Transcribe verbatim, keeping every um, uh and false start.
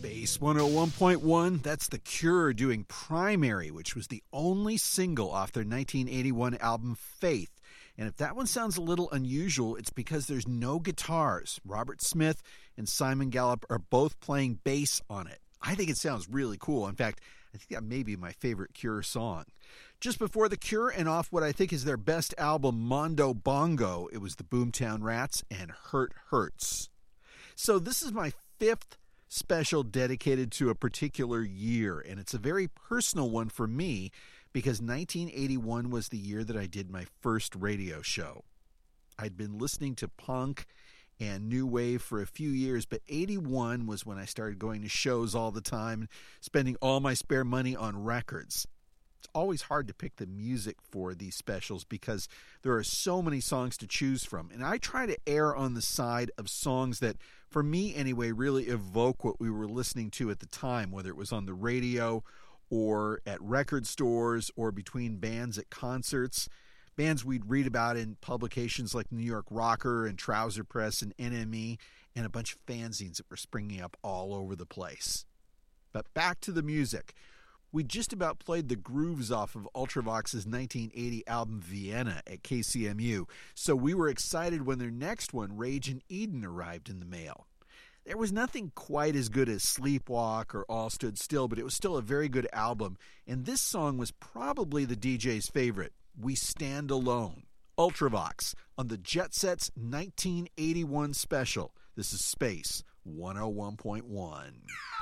Space one oh one point one, that's The Cure doing Primary, which was the only single off their nineteen eighty-one album Faith. And if that one sounds a little unusual, it's because there's no guitars. Robert Smith and Simon Gallup are both playing bass on it. I think it sounds really cool. In fact, I think that may be my favorite Cure song. Just before The Cure and off what I think is their best album, Mondo Bongo, it was the Boomtown Rats and Hurt Hurts. So this is my fifth special dedicated to a particular year, and it's a very personal one for me because nineteen eighty-one was the year that I did my first radio show. I'd been listening to punk and new wave for a few years, but eighty-one was when I started going to shows all the time, spending all my spare money on records. It's always hard to pick the music for these specials because there are so many songs to choose from. And I try to err on the side of songs that, for me anyway, really evoke what we were listening to at the time, whether it was on the radio or at record stores or between bands at concerts. Bands we'd read about in publications like New York Rocker and Trouser Press and N M E, and a bunch of fanzines that were springing up all over the place. But back to the music. We just about played the grooves off of Ultravox's nineteen eighty album Vienna at K C M U, so we were excited when their next one, Rage in Eden, arrived in the mail. There was nothing quite as good as Sleepwalk or All Stood Still, but it was still a very good album, and this song was probably the D J's favorite, We Stand Alone. Ultravox on the Jet Set's nineteen eighty-one special. This is Space one oh one point one.